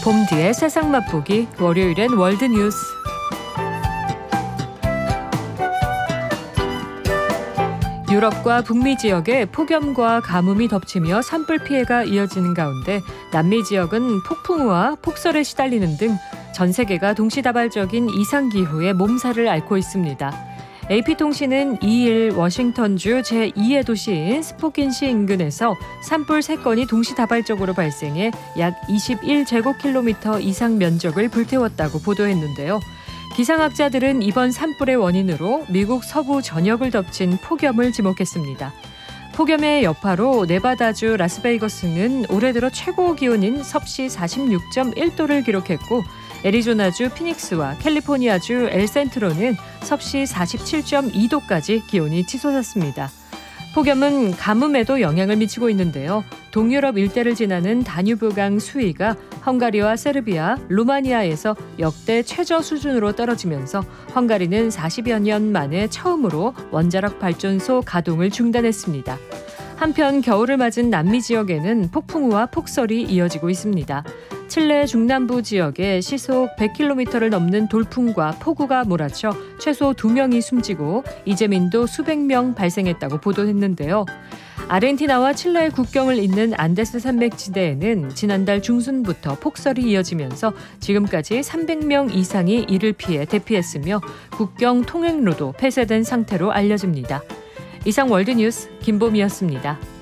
봄 뒤에 세상 맛보기 월요일엔 월드뉴스. 유럽과 북미 지역에 폭염과 가뭄이 덮치며 산불 피해가 이어지는 가운데 남미 지역은 폭풍우와 폭설에 시달리는 등 전 세계가 동시다발적인 이상기후에 몸살을 앓고 있습니다. AP통신은 2일 워싱턴주 제2의 도시인 스포킨시 인근에서 산불 3건이 동시다발적으로 발생해 약 21제곱킬로미터 이상 면적을 불태웠다고 보도했는데요. 기상학자들은 이번 산불의 원인으로 미국 서부 전역을 덮친 폭염을 지목했습니다. 폭염의 여파로 네바다주 라스베이거스는 올해 들어 최고 기온인 섭씨 46.1도를 기록했고 애리조나주 피닉스와 캘리포니아주 엘센트로는 섭씨 47.2도까지 기온이 치솟았습니다. 폭염은 가뭄에도 영향을 미치고 있는데요. 동유럽 일대를 지나는 다뉴브강 수위가 헝가리와 세르비아, 루마니아에서 역대 최저 수준으로 떨어지면서 헝가리는 40여 년 만에 처음으로 원자력 발전소 가동을 중단했습니다. 한편 겨울을 맞은 남미 지역에는 폭풍우와 폭설이 이어지고 있습니다. 칠레 중남부 지역에 시속 100km를 넘는 돌풍과 폭우가 몰아쳐 최소 2명이 숨지고 이재민도 수백 명 발생했다고 보도했는데요. 아르헨티나와 칠레의 국경을 잇는 안데스 산맥지대에는 지난달 중순부터 폭설이 이어지면서 지금까지 300명 이상이 이를 피해 대피했으며 국경 통행로도 폐쇄된 상태로 알려집니다. 이상 월드뉴스 김보미였습니다.